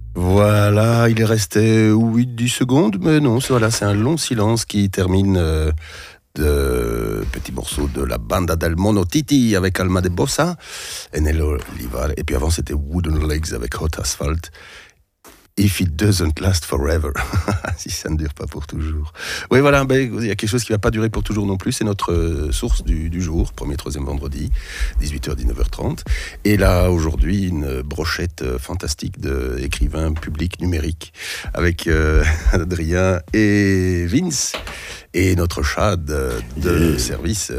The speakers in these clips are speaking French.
Voilà, il est resté 8-10 secondes, mais non, c'est un long silence qui termine de petits morceaux de la Banda del Mono Titi avec Alma de Bossa et Nello Lival. Et puis avant, c'était Wooden Legs avec Hot Asphalt. If it doesn't last forever. Si ça ne dure pas pour toujours. Oui, voilà, il y a quelque chose qui ne va pas durer pour toujours non plus. C'est notre source du jour, premier, troisième vendredi, 18h, 19h30. Et là, aujourd'hui, une brochette fantastique d'écrivains publics numériques avec Adrien et Vince et notre chat de service.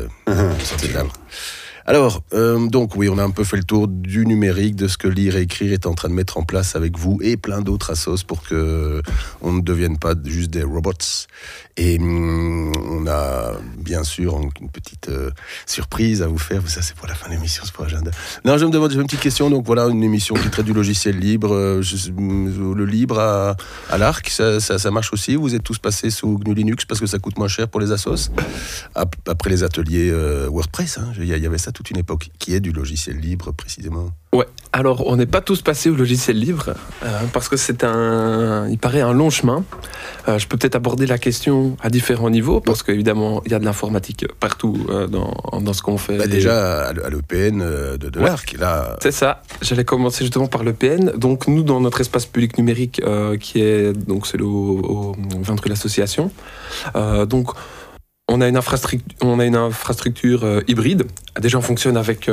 Alors, donc oui, on a un peu fait le tour du numérique, de ce que Lire et Écrire est en train de mettre en place avec vous et plein d'autres assos pour que on ne devienne pas juste des robots. Et on a bien sûr une petite surprise à vous faire. Ça, c'est pour la fin de l'émission, c'est pour l'agenda. Non, je me demande, j'ai une petite question. Donc voilà, une émission qui traite du logiciel libre. Le libre à l'ARC, ça marche aussi. Vous êtes tous passés sous GNU Linux parce que ça coûte moins cher pour les assos. Après les ateliers WordPress, il y avait ça toute une époque, qui est du logiciel libre précisément. Ouais, alors on n'est pas tous passés au logiciel libre, parce que il paraît un long chemin. Je peux peut-être aborder la question à différents niveaux, parce qu'évidemment, il y a de l'informatique partout dans ce qu'on fait. Déjà, à l'EPN de l'ARC, là... C'est ça, j'allais commencer justement par l'EPN. Donc nous, dans notre espace public numérique, qui est donc celui au 20 rue l'Association, donc... On a une infrastructure hybride. Déjà, on fonctionne avec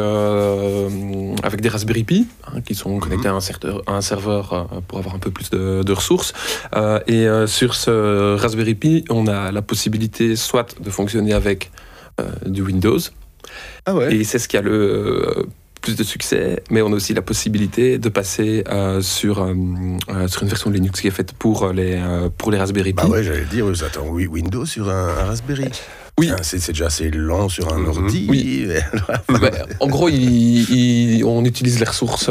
des Raspberry Pi, qui sont connectés à un serveur pour avoir un peu plus de ressources. Et sur ce Raspberry Pi, on a la possibilité soit de fonctionner avec du Windows. Ah ouais. Et c'est ce qui a le plus de succès, mais on a aussi la possibilité de passer sur une version de Linux qui est faite pour les Raspberry Pi. Bah ouais, j'allais dire, attends, Windows sur un Raspberry. Oui. C'est déjà assez lent sur un ordi. Oui. En gros, on utilise les ressources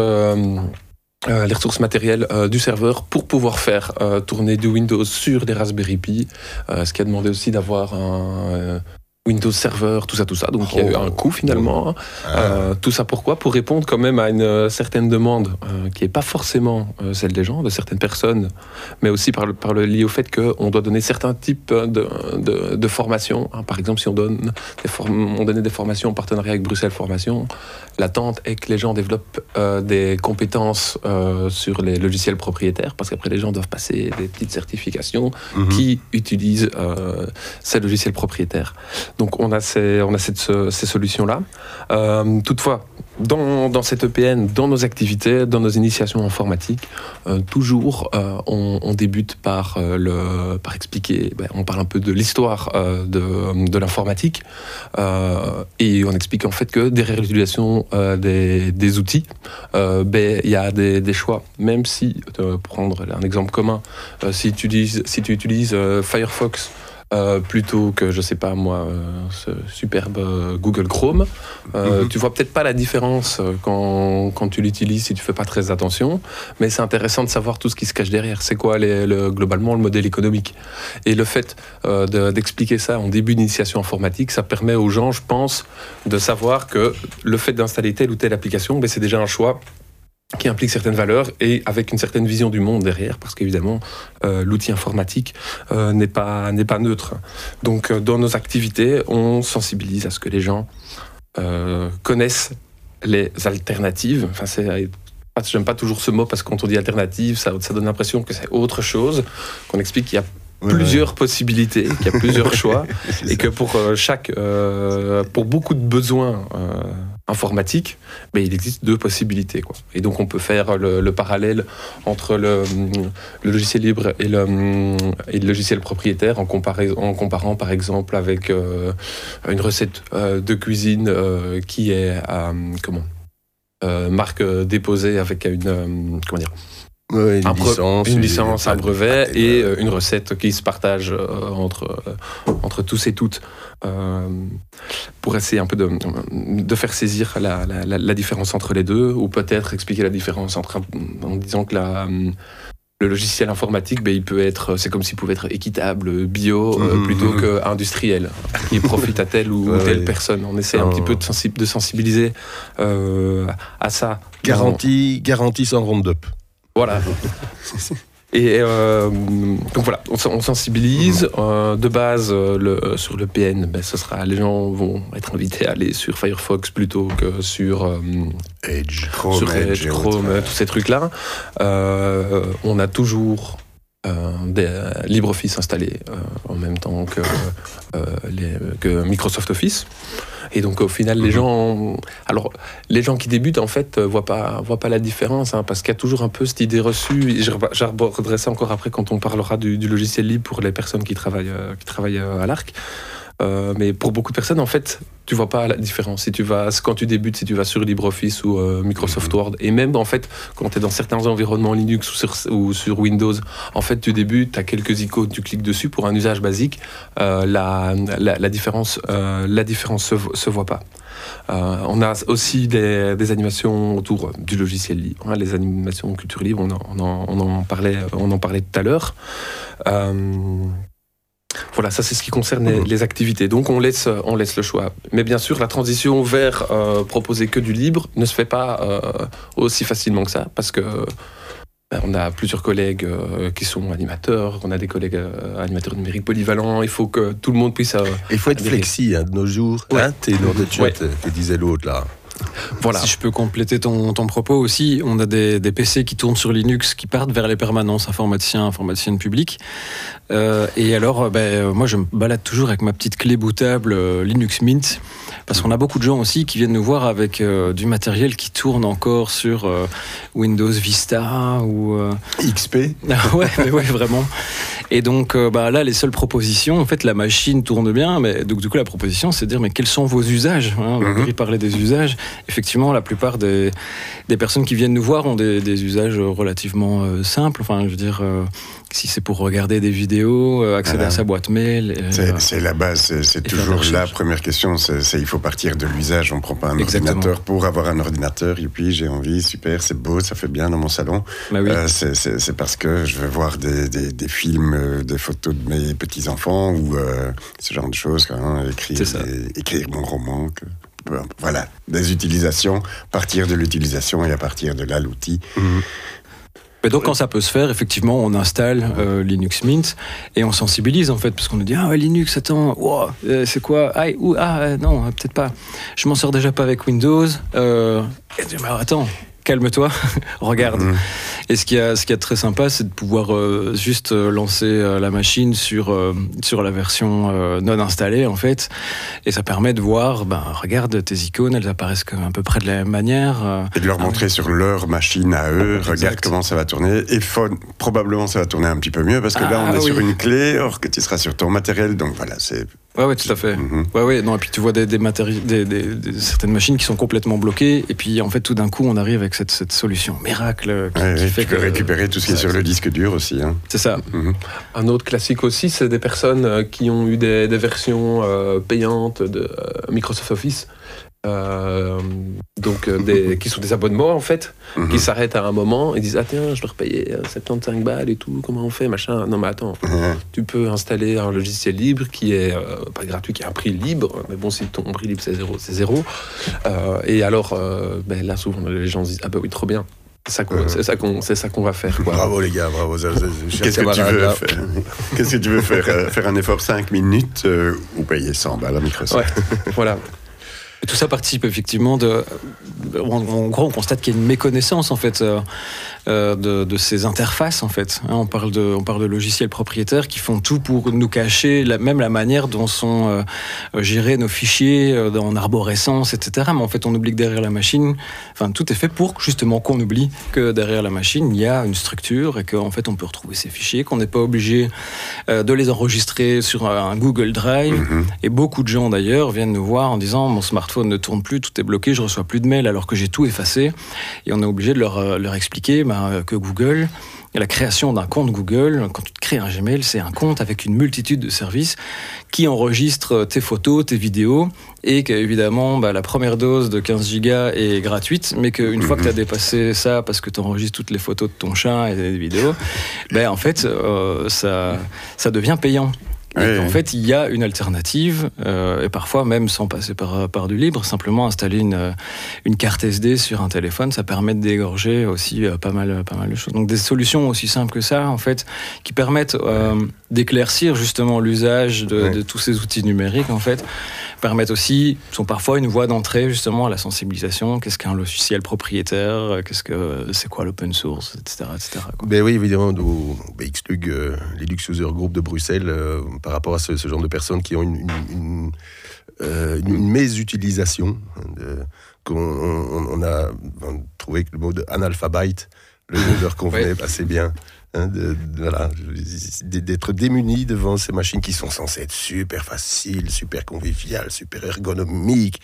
matérielles du serveur pour pouvoir faire tourner du Windows sur des Raspberry Pi, ce qui a demandé aussi d'avoir un Windows Server, tout ça. Donc il y a eu un coût finalement. Tout ça pourquoi ? Pour répondre quand même à une certaine demande qui n'est pas forcément celle des gens, de certaines personnes, mais aussi lié au fait qu'on doit donner certains types de formations. Par exemple, si on donnait des formations en partenariat avec Bruxelles Formation, l'attente est que les gens développent des compétences sur les logiciels propriétaires, parce qu'après les gens doivent passer des petites certifications qui utilisent ces logiciels propriétaires. Donc on a ces solutions-là. Toutefois, dans cette EPN, dans nos activités, dans nos initiations informatiques, toujours on débute par expliquer, on parle un peu de l'histoire de l'informatique, et on explique en fait que derrière l'utilisation des outils, il y a des choix. Même si, pour prendre un exemple commun, si tu utilises Firefox, plutôt que, je sais pas moi, ce superbe Google Chrome, tu vois peut-être pas la différence quand tu l'utilises si tu fais pas très attention, mais c'est intéressant de savoir tout ce qui se cache derrière. C'est quoi globalement le modèle économique. Et le fait d'expliquer ça en début d'initiation informatique, ça permet aux gens, je pense, de savoir que le fait d'installer telle ou telle application, c'est déjà un choix qui implique certaines valeurs et avec une certaine vision du monde derrière, parce qu'évidemment, l'outil informatique n'est pas neutre. Donc, dans nos activités, on sensibilise à ce que les gens connaissent les alternatives. Enfin, j'aime pas toujours ce mot, parce que quand on dit alternative, ça donne l'impression que c'est autre chose, qu'on explique qu'il y a plusieurs possibilités, qu'il y a plusieurs choix, et que pour beaucoup de besoins informatiques, il existe deux possibilités, quoi. Et donc on peut faire le parallèle entre le logiciel libre et le logiciel propriétaire en comparant par exemple avec une recette de cuisine qui est marque déposée avec une licence, un brevet et une recette qui se partage entre tous et toutes, pour essayer un peu de faire saisir la différence entre les deux, ou peut-être expliquer la différence en disant que le logiciel informatique, c'est comme s'il pouvait être équitable, bio, plutôt qu'industriel, qui profite à telle ou telle personne. On essaie un petit peu de sensibiliser à ça. Garantie sans Roundup. Voilà. Et donc voilà, on sensibilise. De base, sur le PN, les gens vont être invités à aller sur Firefox plutôt que sur Edge, Chrome, tous ces trucs-là. On a toujours LibreOffice installé en même temps que Microsoft Office. Et donc au final, les gens qui débutent en fait voient pas la différence, parce qu'il y a toujours un peu cette idée reçue. Et j'aborderai ça encore après quand on parlera du logiciel libre pour les personnes qui travaillent à l'ARC. Mais pour beaucoup de personnes, en fait, tu vois pas la différence. Quand tu débutes, si tu vas sur LibreOffice ou Microsoft Word, et même en fait, quand tu es dans certains environnements Linux ou sur Windows, en fait, tu débutes, tu as quelques icônes, tu cliques dessus pour un usage basique. La différence se voit pas. On a aussi des animations autour du logiciel libre, les animations culture libre. On en parlait tout à l'heure. Voilà, ça c'est ce qui concerne les activités. Donc on laisse le choix. Mais bien sûr, la transition vers proposer que du libre ne se fait pas aussi facilement que ça, parce que on a plusieurs collègues qui sont animateurs, on a des collègues animateurs numériques polyvalents. Il faut que tout le monde puisse. Il faut être flexi de nos jours. Ouais. T'es une heure de chat, que disait l'autre là. Voilà. Si je peux compléter ton propos aussi, on a des PC qui tournent sur Linux qui partent vers les permanences informaticiennes publiques. Et alors, moi, je me balade toujours avec ma petite clé bootable Linux Mint, parce qu'on a beaucoup de gens aussi qui viennent nous voir avec du matériel qui tourne encore sur Windows Vista ou XP. ouais, vraiment. Et donc, là, les seules propositions, en fait, la machine tourne bien, mais donc du coup, la proposition, c'est de dire, mais quels sont vos usages, On va parler des usages. Effectivement, la plupart des personnes qui viennent nous voir ont des usages relativement simples. Enfin, je veux dire, si c'est pour regarder des vidéos, accéder à sa boîte mail. C'est la base, c'est toujours la première question. Il faut partir de l'usage. On ne prend pas un ordinateur pour avoir un ordinateur. Et puis, j'ai envie, super, c'est beau, ça fait bien dans mon salon. Bah oui. C'est parce que je veux voir des films, des photos de mes petits-enfants ou ce genre de choses, écrire mon roman. Voilà, des utilisations, partir de l'utilisation et à partir de là, l'outil. Mais donc, quand ça peut se faire, effectivement, on installe Linux Mint et on sensibilise, en fait, parce qu'on nous dit « Ah, Linux, attends, c'est quoi ? Non, peut-être pas. Je m'en sors déjà pas avec Windows. Attends, calme-toi, regarde. » Et ce qui est très sympa, c'est de pouvoir juste lancer la machine sur la version non installée, en fait. Et ça permet de voir, regarde, tes icônes, elles apparaissent à peu près de la même manière. Et de leur montrer sur leur machine à eux, regarde comment ça va tourner. Et probablement, ça va tourner un petit peu mieux, parce que là, on est sur une clé, or que tu seras sur ton matériel. Donc voilà, c'est... Ouais, tout à fait. Non, et puis tu vois certaines machines qui sont complètement bloquées, et puis en fait, tout d'un coup, on arrive avec cette solution miracle qui fait tu peux récupérer tout ce qui est sur le disque dur aussi. C'est ça. Un autre classique aussi, c'est des personnes qui ont eu des versions payantes de Microsoft Office. Qui sont des abonnements en fait, qui s'arrêtent à un moment et disent tiens, je dois repayer 75 balles et tout, comment on fait, machin. Non mais attends, tu peux installer un logiciel libre qui est pas gratuit, qui a un prix libre, mais bon, si ton prix libre c'est zéro. Et alors là souvent les gens se disent oui, trop bien. C'est ça qu'on va faire. Quoi. Bravo les gars, bravo. Qu'est-ce que tu veux faire ? Qu'est-ce que tu veux faire ? Faire un effort 5 minutes ou payer 100 balles à Microsoft. Voilà. Et tout ça participe effectivement en gros, on constate qu'il y a une méconnaissance en fait de ces interfaces en fait. On parle de logiciels propriétaires qui font tout pour nous cacher même la manière dont sont gérés nos fichiers en arborescence, etc. Mais en fait, on oublie que derrière la machine, tout est fait pour justement qu'on oublie que derrière la machine, il y a une structure et qu'en fait, on peut retrouver ces fichiers, qu'on n'est pas obligé de les enregistrer sur un Google Drive. Et beaucoup de gens d'ailleurs viennent nous voir en disant mon smartphone ne tourne plus, tout est bloqué, je reçois plus de mails alors que j'ai tout effacé. Et on est obligé de leur expliquer que Google, la création d'un compte Google, quand tu te crées un Gmail, c'est un compte avec une multitude de services qui enregistrent tes photos, tes vidéos, et qu'évidemment, la première dose de 15 gigas est gratuite, mais qu'une fois que tu as dépassé ça, parce que tu enregistres toutes les photos de ton chat et des vidéos, en fait, ça devient payant. Et en fait, il y a une alternative, et parfois même sans passer par du libre, simplement installer une carte SD sur un téléphone, ça permet de dégorger aussi pas mal de choses. Donc des solutions aussi simples que ça, en fait, qui permettent d'éclaircir justement l'usage de tous ces outils numériques, en fait, permettent aussi, sont parfois une voie d'entrée justement à la sensibilisation. Qu'est-ce qu'un logiciel propriétaire, c'est quoi l'open source, etc. quoi. Ben oui, évidemment, au BXLUG, Linux User Group de Bruxelles, par rapport à ce genre de personnes qui ont une mésutilisation. On a trouvé que le mot analphabète leur convenait assez bien. D'être démunis devant ces machines qui sont censées être super faciles, super conviviales, super ergonomiques.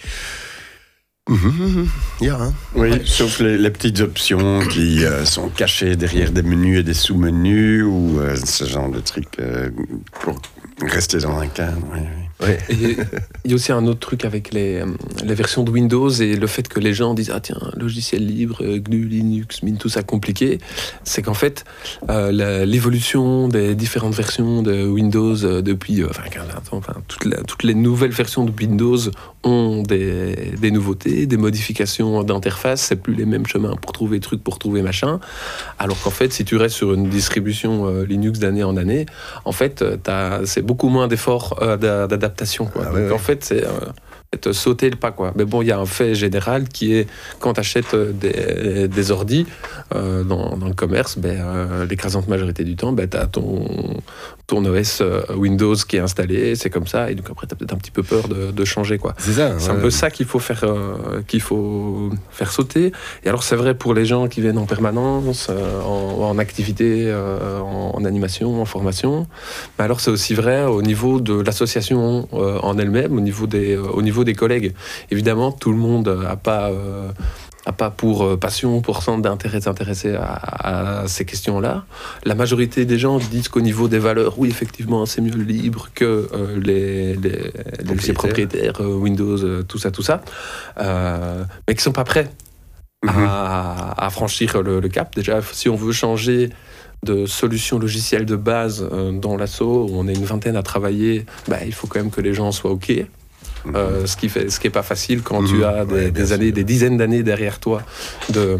Oui, sauf les petites options qui sont cachées derrière des menus et des sous-menus ou ce genre de trucs pour rester dans un cadre. Ouais. Et il y a aussi un autre truc avec les versions de Windows et le fait que les gens disent logiciel libre, GNU, Linux, Mint, tout ça compliqué, c'est qu'en fait l'évolution des différentes versions de Windows depuis 15 ans, toutes les nouvelles versions de Windows ont des nouveautés, des modifications d'interface, c'est plus les mêmes chemins pour trouver trucs, pour trouver machin, alors qu'en fait si tu restes sur une distribution Linux d'année en année, en fait c'est beaucoup moins d'efforts d'adaptation, quoi. Donc en fait c'est sauter le pas, quoi. Mais bon, il y a un fait général qui est quand tu achètes des ordis dans le commerce, l'écrasante majorité du temps, tu as ton OS Windows qui est installé, c'est comme ça, et donc après tu as peut-être un petit peu peur de changer, quoi. C'est ça. C'est un peu ça qu'il faut faire sauter. Et alors c'est vrai pour les gens qui viennent en permanence, en activité, en animation, en formation, mais alors c'est aussi vrai au niveau de l'association en elle-même, au niveau des collègues. Évidemment, tout le monde n'a pas pour passion, pour centre d'intérêt s'intéresser à ces questions-là. La majorité des gens disent qu'au niveau des valeurs, oui, effectivement, c'est mieux le libre que les propriétaires, Windows, tout ça, mais qui ne sont pas prêts à franchir le cap. Déjà, si on veut changer de solutions logicielles de base dans l'asso, où on est une vingtaine à travailler, il faut quand même que les gens soient OK. Ce qui est pas facile quand tu as des dizaines d'années derrière toi de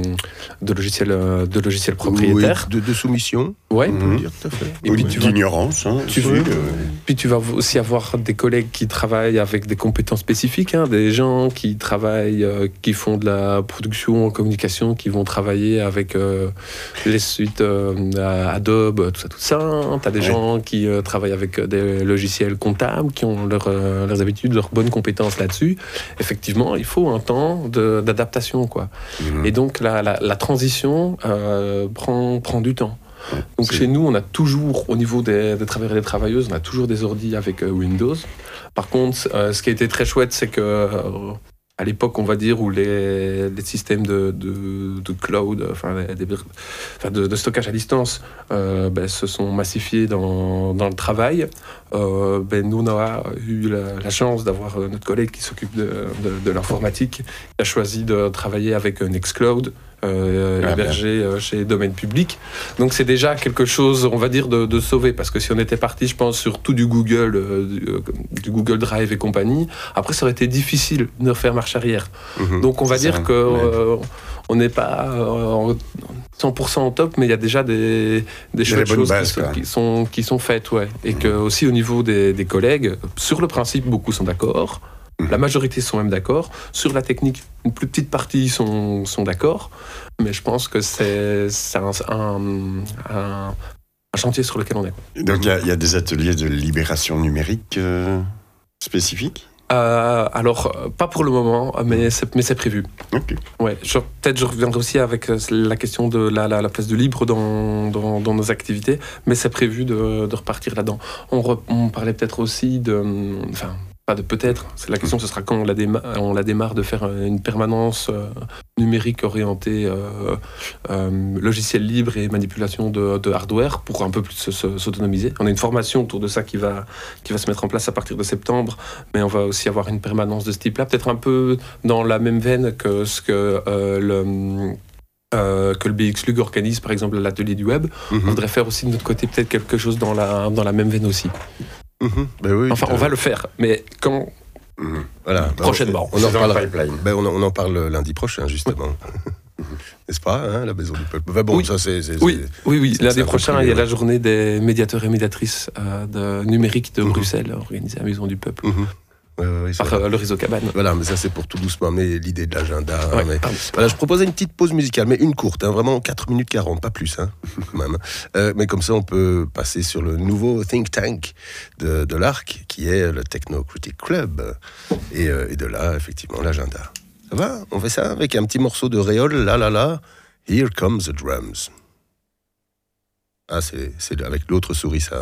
logiciels propriétaires, de soumission. Ouais. On peut dire tout à fait. Et puis d'ignorance. Puis tu vas aussi avoir des collègues qui travaillent avec des compétences spécifiques, des gens qui travaillent, qui font de la production en communication, qui vont travailler avec les suites Adobe, tout ça. T'as des gens qui travaillent avec des logiciels comptables, qui ont leurs habitudes, leurs bonnes compétences là-dessus. Effectivement, il faut un temps d'adaptation, quoi. Et donc la transition prend du temps. Donc chez nous, on a toujours, au niveau des travailleurs et des travailleuses, on a toujours des ordis avec Windows. Par contre, ce qui a été très chouette, c'est que à l'époque, on va dire, où les systèmes de cloud, de stockage à distance, se sont massifiés dans le travail. Nous, on a eu la chance d'avoir notre collègue qui s'occupe de l'informatique, qui a choisi de travailler avec Nextcloud, hébergé chez Domaine Public. Donc c'est déjà quelque chose, on va dire, de sauvé, parce que si on était parti, je pense, sur tout du Google, du Google Drive et compagnie, après ça aurait été difficile de faire marche arrière. Donc on va dire que on n'est pas 100% en top, mais il y a déjà des chouettes choses qui sont faites, et que aussi au niveau des collègues, sur le principe, beaucoup sont d'accord. La majorité sont même d'accord. Sur la technique, une plus petite partie sont d'accord. Mais je pense que c'est un chantier sur lequel on est. Donc il y a des ateliers de libération numérique spécifiques ? Alors, pas pour le moment, mais c'est prévu. Okay. Ouais, peut-être je reviendrai aussi avec la question de la place du libre dans nos activités, mais c'est prévu de repartir là-dedans. On parlait peut-être aussi pas de peut-être, c'est la question, ce sera quand on la démarre de faire une permanence numérique orientée logiciel libre et manipulation de hardware pour un peu plus s'autonomiser. On a une formation autour de ça qui va se mettre en place à partir de septembre, mais on va aussi avoir une permanence de ce type-là, peut-être un peu dans la même veine que ce que le BXLUG organise, par exemple, l'atelier du web. On voudrait faire aussi de notre côté peut-être quelque chose dans la même veine aussi. Oui, enfin, on va le faire, mais quand voilà, prochainement. On en parle. On en parle lundi prochain, justement. N'est-ce pas, la Maison du Peuple. Enfin, bon, oui. Ça, c'est oui. Lundi prochain, il y a la journée des médiateurs et médiatrices numériques de Bruxelles, organisée à la Maison du Peuple. Par le réseau Cabane. Voilà, mais ça c'est pour tout doucement, mais l'idée de l'agenda. Voilà, je proposais une petite pause musicale, mais une courte, vraiment 4 minutes 40, pas plus, quand même. Mais comme ça, on peut passer sur le nouveau think tank de l'ARC, qui est le Techno Critic Club. Et de là, effectivement, l'agenda. Ça va? On fait ça avec un petit morceau de Réole, là. Here comes the drums. Ah, c'est avec l'autre souris, ça.